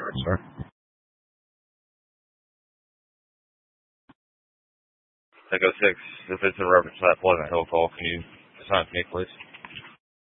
sir. Echo 6, if it's in reference to that Pleasant Hill call, can you assign to me, please?